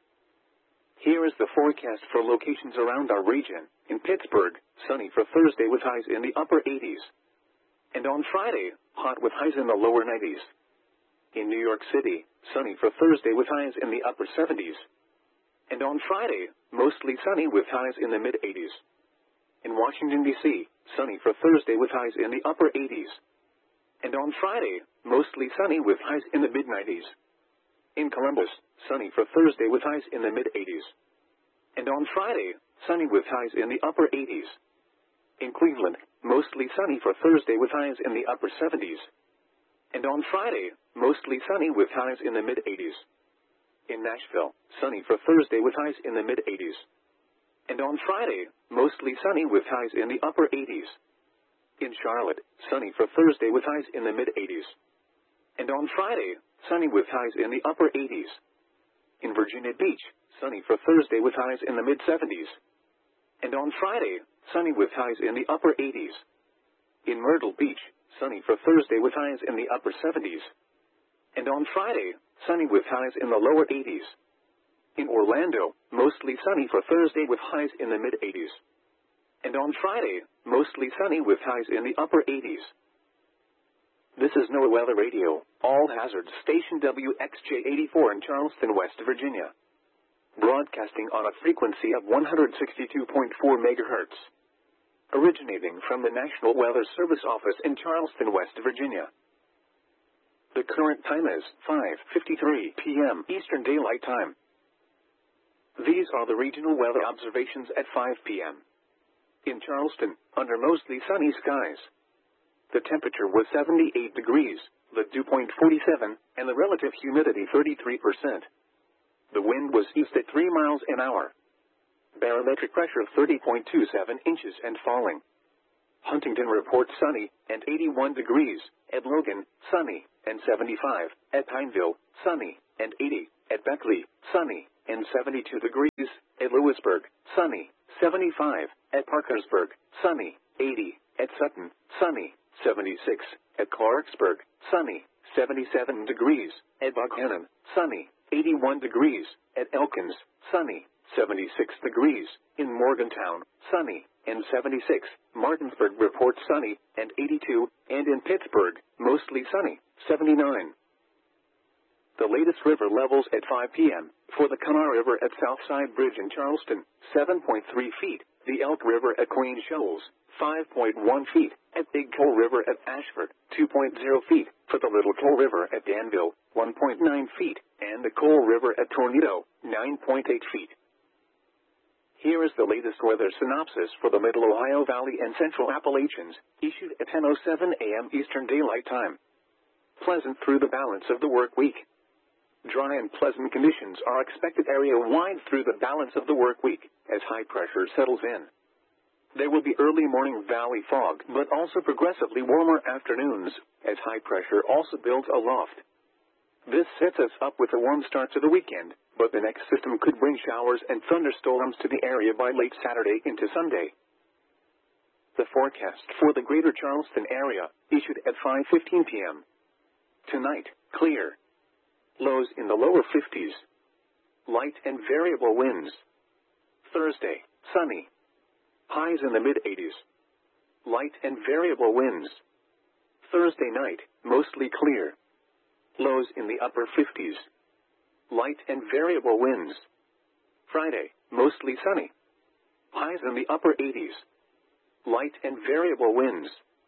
Here is the forecast for locations around our region. In Pittsburgh, sunny for Thursday with highs in the upper eighties. And on Friday, hot with highs in the lower nineties. In New York City, sunny for Thursday with highs in the upper seventies. And on Friday, mostly sunny with highs in the mid-eighties. In Washington, D C, sunny for Thursday with highs in the upper eighties. And on Friday, mostly sunny with highs in the mid-nineties. In Columbus, sunny for Thursday with highs in the mid-eighties. And on Friday, sunny with highs in the upper eighties. In Cleveland, mostly sunny for Thursday with highs in the upper seventies. And on Friday, mostly sunny with highs in the mid-eighties. In Nashville, sunny for Thursday with highs in the mid-eighties. And on Friday, mostly sunny with highs in the upper eighties. In Charlotte, sunny for Thursday with highs in the mid-eighties. And on Friday, sunny with highs in the upper eighties. In Virginia Beach, sunny for Thursday with highs in the mid-seventies. And on Friday, sunny with highs in the upper eighties. In Myrtle Beach, sunny for Thursday with highs in the upper seventies. And on Friday, sunny with highs in the lower eighties. In Orlando, mostly sunny for Thursday with highs in the mid-eighties. And on Friday, mostly sunny with highs in the upper eighties. This is NOAA Weather Radio, all hazards station W X J eighty-four in Charleston, West Virginia. Broadcasting on a frequency of one hundred sixty-two point four megahertz. Originating from the National Weather Service office in Charleston, West Virginia. The current time is five fifty-three p.m. Eastern Daylight Time. These are the regional weather observations at five p.m. In Charleston, under mostly sunny skies. The temperature was seventy-eight degrees, the dew point forty-seven, and the relative humidity thirty-three percent. The wind was east at three miles an hour. Barometric pressure thirty point two seven inches and falling. Huntington reports sunny and eighty-one degrees. At Logan, sunny and seventy-five. At Pineville, sunny and eighty. At Beckley, sunny and seventy-two degrees. At Lewisburg, sunny, seventy-five. At Parkersburg, sunny, eighty. At Sutton, sunny, seventy-six. At Clarksburg, sunny, seventy-seven degrees. At Buckhannon, sunny, eighty-one degrees. At Elkins, sunny, seventy-six degrees. In Morgantown, sunny and seventy-six. Martinsburg reports sunny and eighty-two. And in Pittsburgh, mostly sunny, seventy-nine. The latest river levels at five p.m. For the Kanawha River at Southside Bridge in Charleston, seven point three feet. The Elk River at Queen Shoals, five point one feet. At Big Coal River at Ashford, two point zero feet. For the Little Coal River at Danville, one point nine feet. And the Coal River at Tornado, nine point eight feet. Here is the latest weather synopsis for the Middle Ohio Valley and Central Appalachians, issued at ten oh seven a.m. Eastern Daylight Time. Pleasant through the balance of the work week. Dry and pleasant conditions are expected area-wide through the balance of the work week, as high pressure settles in. There will be early morning valley fog, but also progressively warmer afternoons, as high pressure also builds aloft. This sets us up with a warm start to the weekend, but the next system could bring showers and thunderstorms to the area by late Saturday into Sunday. The forecast for the greater Charleston area, issued at five fifteen p.m. Tonight, clear. Lows in the lower fifties. Light and variable winds. Thursday, sunny. Highs in the mid-eighties. Light and variable winds. Thursday night, mostly clear. Lows in the upper fifties. Light and variable winds. Friday, mostly sunny. Highs in the upper eighties. Light and variable winds.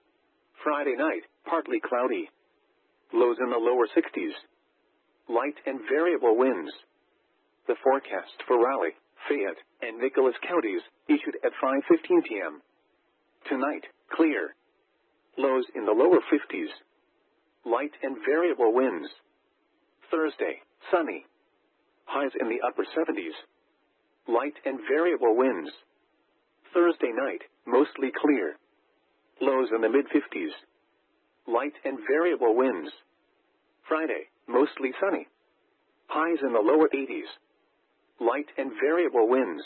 Friday night, partly cloudy. Lows in the lower sixties. Light and variable winds. The forecast for Raleigh, Fayette, and Nicholas counties, issued at five fifteen p.m. Tonight, clear. Lows in the lower fifties. Light and variable winds. Thursday, sunny. Highs in the upper seventies. Light and variable winds. Thursday night, mostly clear. Lows in the mid-fifties. Light and variable winds. Friday, mostly sunny. Highs in the lower eighties. Light and variable winds.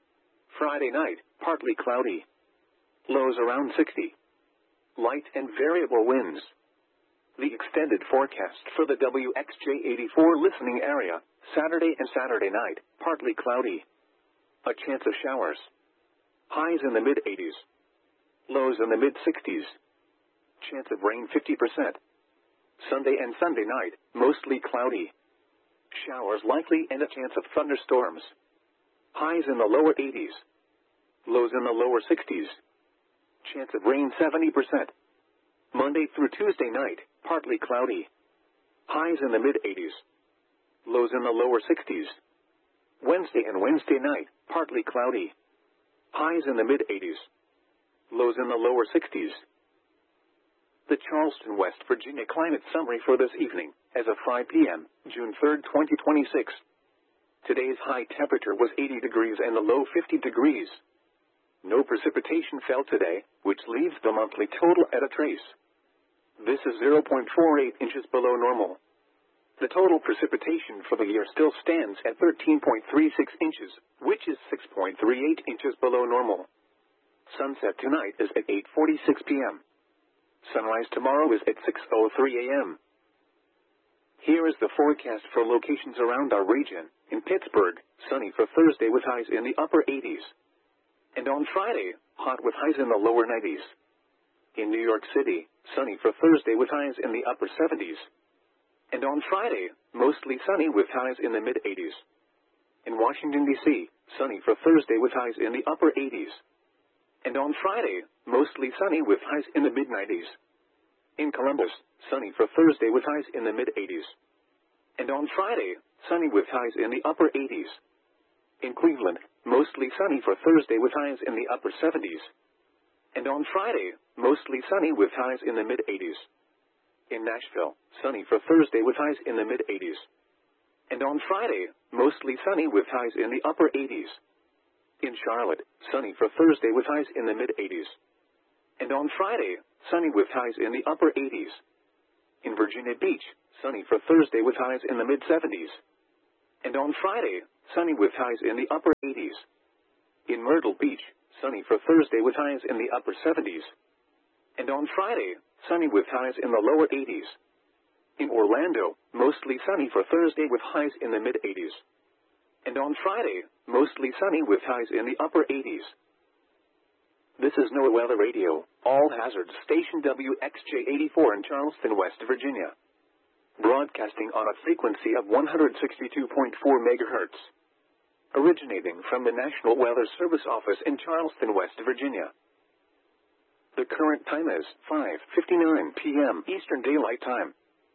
Friday night, partly cloudy. Lows around sixty. Light and variable winds. The extended forecast for the W X J eighty-four listening area, Saturday and Saturday night, partly cloudy. A chance of showers. Highs in the mid-eighties. Lows in the mid-sixties. Chance of rain fifty percent. Sunday and Sunday night, mostly cloudy. Showers likely and a chance of thunderstorms. Highs in the lower eighties. Lows in the lower sixties. Chance of rain seventy percent. Monday through Tuesday night, partly cloudy. Highs in the mid-eighties. Lows in the lower sixties. Wednesday and Wednesday night, partly cloudy. Highs in the mid-eighties. Lows in the lower sixties. The Charleston, West Virginia climate summary for this evening, as of five p.m., June third, twenty twenty-six. Today's high temperature was eighty degrees and the low fifty degrees. No precipitation fell today, which leaves the monthly total at a trace. This is zero point four eight inches below normal. The total precipitation for the year still stands at thirteen point three six inches, which is six point three eight inches below normal. Sunset tonight is at eight forty-six p.m. Sunrise tomorrow is at six oh three a.m. Here is the forecast for locations around our region. In Pittsburgh, sunny for Thursday with highs in the upper eighties. And on Friday, hot with highs in the lower nineties. In New York City, sunny for Thursday with highs in the upper seventies. And on Friday, mostly sunny with highs in the mid-eighties. In Washington, D C, sunny for Thursday with highs in the upper eighties. And on Friday, mostly sunny with highs in the mid-nineties. In Columbus, sunny for Thursday with highs in the mid-eighties. And on Friday, sunny with highs in the upper eighties. In Cleveland, mostly sunny for Thursday with highs in the upper seventies. And on Friday, mostly sunny with highs in the mid-eighties. In Nashville, sunny for Thursday with highs in the mid-eighties. And on Friday, mostly sunny with highs in the upper eighties. In Charlotte, sunny for Thursday with highs in the mid-eighties. And on Friday, sunny with highs in the upper eighties. In Virginia Beach, sunny for Thursday with highs in the mid seventies. And on Friday, sunny with highs in the upper eighties. In Myrtle Beach, sunny for Thursday with highs in the upper seventies. And on Friday, sunny with highs in the lower eighties. In Orlando, mostly sunny for Thursday with highs in the mid eighties. And on Friday, mostly sunny with highs in the upper eighties. This is NOAA Weather Radio, all hazards station W X J eighty-four in Charleston, West Virginia. Broadcasting on a frequency of one hundred sixty-two point four megahertz. Originating from the National Weather Service office in Charleston, West Virginia. The current time is five fifty-nine p m Eastern Daylight Time.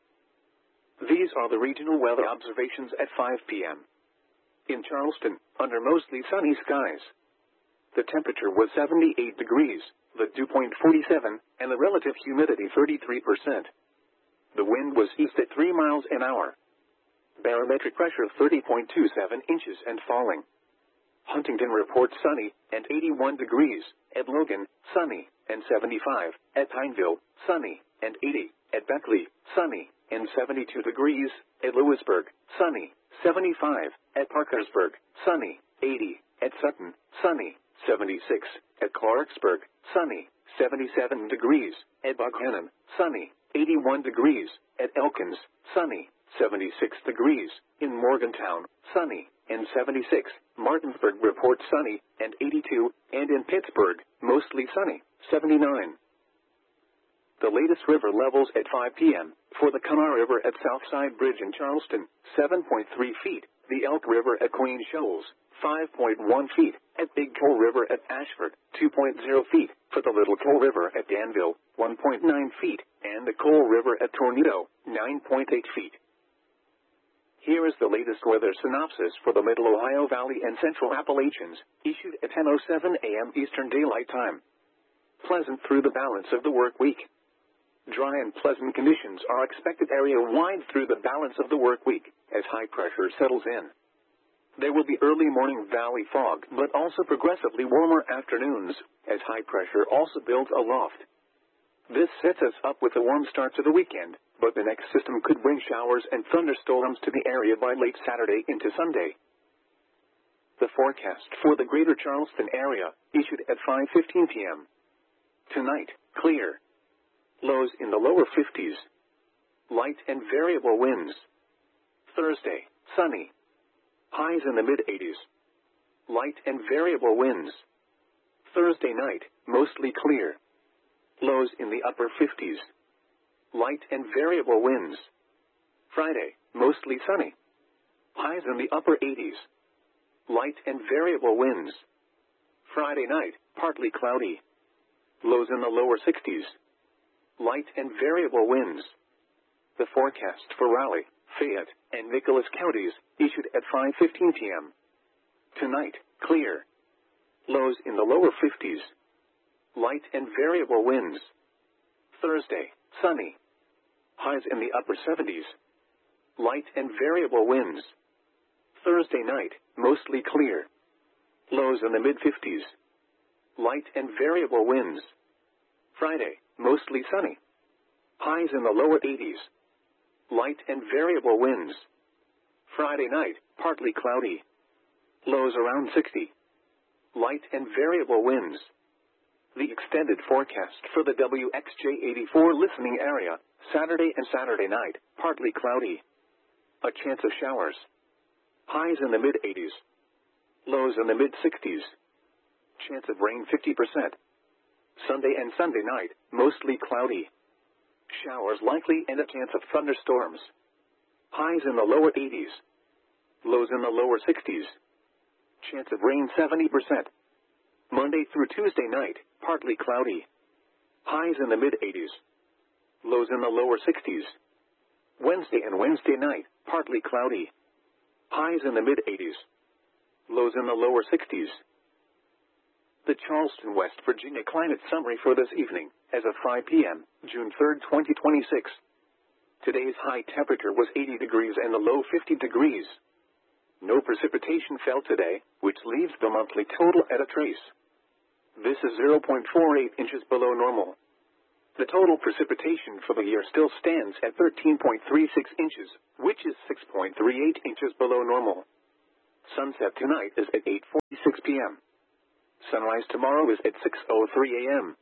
These are the regional weather observations at five p m In Charleston, under mostly sunny skies. The temperature was seventy-eight degrees, the dew point forty-seven, and the relative humidity thirty-three percent. The wind was east at three miles an hour. Barometric pressure thirty point two seven inches and falling. Huntington reports sunny and eighty-one degrees, at Logan, sunny, and seventy-five, at Pineville, sunny, and eighty, at Beckley, sunny, and seventy-two degrees, at Lewisburg, sunny, seventy-five, at Parkersburg, sunny, eighty, at Sutton, sunny, seventy-six, at Clarksburg, sunny, seventy-seven degrees, at Buckhannon, sunny, eighty-one degrees, at Elkins, sunny, seventy-six degrees, in Morgantown, sunny, and seventy-six, Martinsburg reports sunny, and eighty-two, and in Pittsburgh, mostly sunny, seventy-nine. The latest river levels at five p m for the Kanawha River at Southside Bridge in Charleston, seven point three feet, the Elk River at Queen Shoals, five point one feet, at Big Coal River at Ashford, two point zero feet, for the Little Coal River at Danville, one point nine feet, and the Coal River at Tornado, nine point eight feet. Here is the latest weather synopsis for the Middle Ohio Valley and Central Appalachians, issued at ten oh seven a m Eastern Daylight Time. Pleasant through the balance of the work week. Dry and pleasant conditions are expected area-wide through the balance of the work week, as high pressure settles in. There will be early morning valley fog, but also progressively warmer afternoons, as high pressure also builds aloft. This sets us up with a warm start to the weekend, but the next system could bring showers and thunderstorms to the area by late Saturday into Sunday. The forecast for the greater Charleston area, issued at five fifteen p m Tonight, clear. Lows in the lower fifties. Light and variable winds. Thursday, sunny. Highs in the mid eighties. Light and variable winds. Thursday night, mostly clear. Lows in the upper fifties. Light and variable winds. Friday, mostly sunny. Highs in the upper eighties. Light and variable winds. Friday night, partly cloudy. Lows in the lower sixties. Light and variable winds. The forecast for Raleigh, Fayette, and Nicholas counties, issued at five fifteen p m Tonight, clear. Lows in the lower fifties. Light and variable winds. Thursday, sunny. Highs in the upper seventies. Light and variable winds. Thursday night, mostly clear. Lows in the mid fifties. Light and variable winds. Friday, mostly sunny. Highs in the lower eighties. Light and variable winds. Friday night, partly cloudy. Lows around sixty. Light and variable winds. The extended forecast for the W X J eighty-four listening area, Saturday and Saturday night, partly cloudy. A chance of showers. Highs in the mid eighties. Lows in the mid sixties. Chance of rain fifty percent. Sunday and Sunday night, mostly cloudy. Showers likely and a chance of thunderstorms. Highs in the lower eighties. Lows in the lower sixties. Chance of rain seventy percent. Monday through Tuesday night, partly cloudy. Highs in the mid eighties. Lows in the lower sixties. Wednesday and Wednesday night, partly cloudy. Highs in the mid eighties. Lows in the lower sixties. The Charleston, West Virginia climate summary for this evening, as of five p m, June third, twenty twenty-six. Today's high temperature was eighty degrees and the low fifty degrees. No precipitation fell today, which leaves the monthly total at a trace. This is zero point four eight inches below normal. The total precipitation for the year still stands at thirteen point three six inches, which is six point three eight inches below normal. Sunset tonight is at eight forty-six p m Sunrise tomorrow is at six oh three a m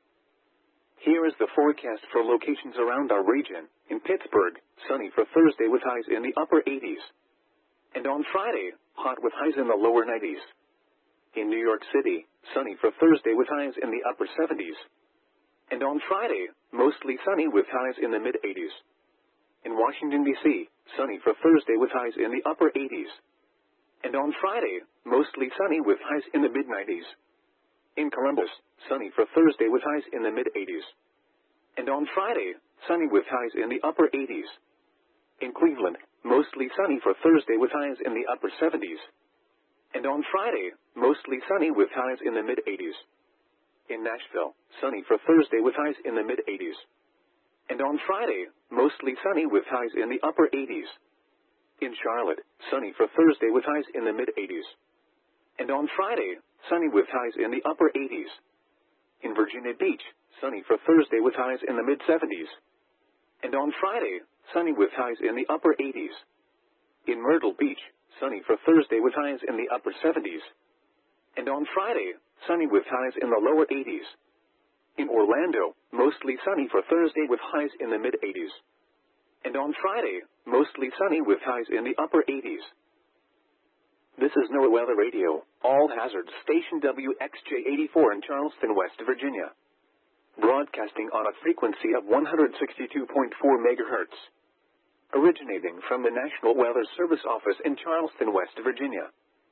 Here is the forecast for locations around our region. In Pittsburgh, sunny for Thursday with highs in the upper eighties. And on Friday, hot with highs in the lower nineties. In New York City, sunny for Thursday with highs in the upper seventies. And on Friday, mostly sunny with highs in the mid-eighties. In Washington, D C, sunny for Thursday with highs in the upper eighties. And on Friday, mostly sunny with highs in the mid-nineties. In Columbus, sunny for Thursday with highs in the mid-eighties. And on Friday, sunny with highs in the upper eighties. In Cleveland, mostly sunny for Thursday with highs in the upper seventies. And on Friday, mostly sunny with highs in the mid-eighties. In Nashville, sunny for Thursday with highs in the mid-eighties. And on Friday, mostly sunny with highs in the upper eighties. In Charlotte, sunny for Thursday with highs in the mid-eighties. And on Friday, sunny with highs in the upper eighties. In Virginia Beach, sunny for Thursday with highs in the mid-seventies. And on Friday, sunny with highs in the upper eighties. In Myrtle Beach, sunny for Thursday with highs in the upper seventies. And on Friday, sunny with highs in the lower eighties. In Orlando, mostly sunny for Thursday with highs in the mid-eighties. And on Friday, mostly sunny with highs in the upper eighties. This is NOAA Weather Radio, all hazards station W X J eighty-four in Charleston, West Virginia. Broadcasting on a frequency of one hundred sixty-two point four megahertz. Originating from the National Weather Service office in Charleston, West Virginia.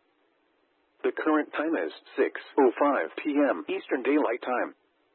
The current time is six oh five p m Eastern Daylight Time.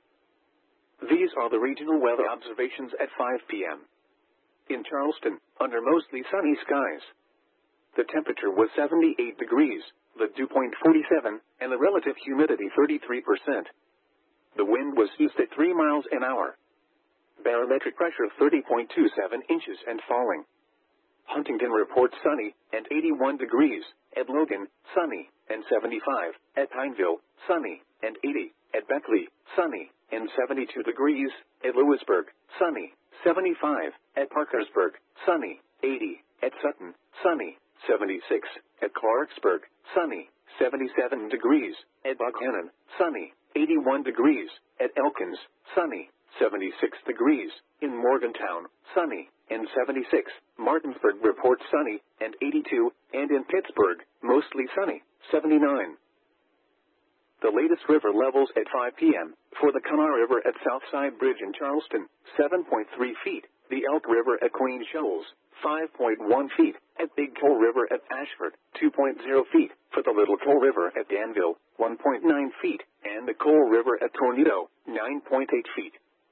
These are the regional weather observations at five p m In Charleston, under mostly sunny skies. The temperature was seventy-eight degrees, the dew point forty-seven, and the relative humidity thirty-three percent. The wind was east at three miles an hour. Barometric pressure thirty point two seven inches and falling. Huntington reports sunny and eighty-one degrees. At Logan, sunny and seventy-five. At Pineville, sunny and eighty. At Beckley, sunny and seventy-two degrees. At Lewisburg, sunny, seventy-five. At Parkersburg, sunny, eighty. At Sutton, sunny, seventy-six. At Clarksburg, sunny, seventy-seven degrees. At Buckhannon, sunny, eighty-one degrees. At Elkins, sunny, seventy-six degrees. In Morgantown, sunny and seventy-six. Martinsburg reports sunny and eighty-two. And in Pittsburgh, mostly sunny, seventy-nine. The latest river levels at five p m For the Kanawha River at Southside Bridge in Charleston, seven point three feet. The Elk River at Queen Shoals, five point one feet. At Big Coal River at Ashford, two point zero feet. For the Little Coal River at Danville, one point nine feet. And the Coal River at Tornado, nine point eight feet.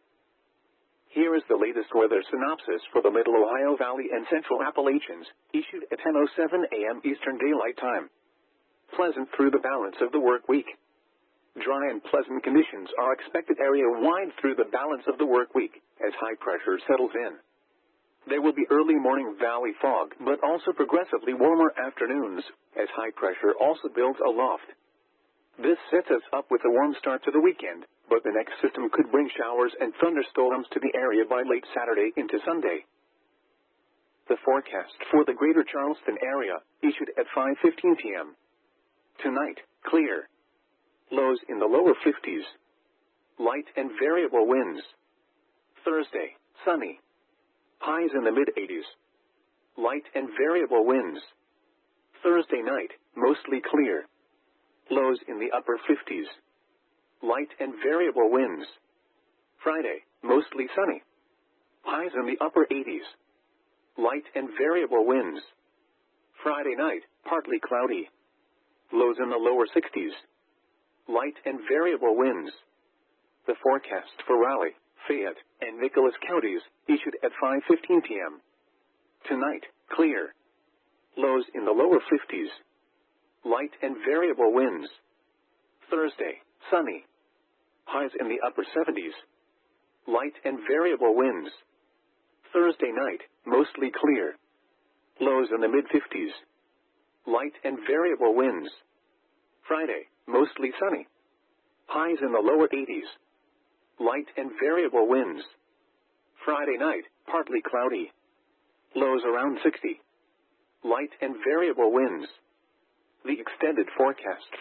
Here is the latest weather synopsis for the Middle Ohio Valley and Central Appalachians, issued at ten oh seven a m Eastern Daylight Time. Pleasant through the balance of the work week. Dry and pleasant conditions are expected area-wide through the balance of the work week, as high pressure settles in. There will be early morning valley fog, but also progressively warmer afternoons, as high pressure also builds aloft. This sets us up with a warm start to the weekend, but the next system could bring showers and thunderstorms to the area by late Saturday into Sunday. The forecast for the greater Charleston area, issued at five fifteen p m Tonight, clear. Lows in the lower fifties. Light and variable winds. Thursday, sunny. Highs in the mid-eighties. Light and variable winds. Thursday night, mostly clear. Lows in the upper fifties. Light and variable winds. Friday, mostly sunny. Highs in the upper eighties. Light and variable winds. Friday night, partly cloudy. Lows in the lower sixties. Light and variable winds. The forecast for Raleigh, Fayette, and Nicholas counties, issued at five fifteen p m Tonight, clear. Lows in the lower fifties. Light and variable winds. Thursday, sunny. Highs in the upper seventies. Light and variable winds. Thursday night, mostly clear. Lows in the mid-fifties. Light and variable winds. Friday, mostly sunny. Highs in the lower eighties. Light and variable winds. Friday night, partly cloudy. Lows around sixty. Light and variable winds. The extended forecast